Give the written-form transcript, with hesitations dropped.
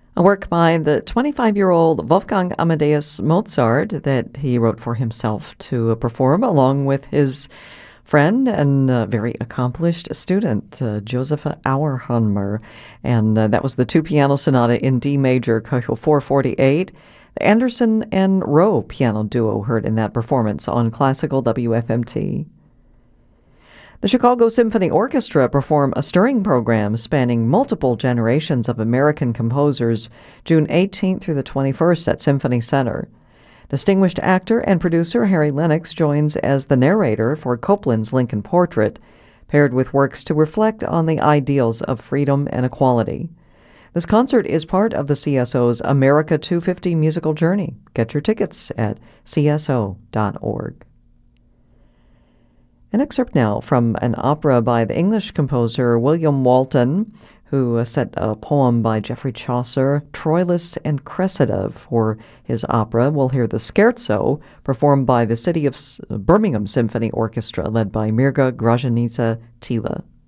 A work by the 25-year-old Wolfgang Amadeus Mozart that he wrote for himself to perform along with his friend and very accomplished student, Joseph Auerhammer. And that was the two-piano sonata in D major, Köchel 448. The Anderson and Rowe piano duo heard in that performance on Classical WFMT. The Chicago Symphony Orchestra perform a stirring program spanning multiple generations of American composers June 18th through the 21st at Symphony Center. Distinguished actor and producer Harry Lennox joins as the narrator for Copland's Lincoln Portrait, paired with works to reflect on the ideals of freedom and equality. This concert is part of the CSO's America 250 musical journey. Get your tickets at cso.org. An excerpt now from an opera by the English composer William Walton, who set a poem by Geoffrey Chaucer, Troilus and Cressida, for his opera. We'll hear the Scherzo, performed by the City of Birmingham Symphony Orchestra, led by Mirga Gražinytė Tyla.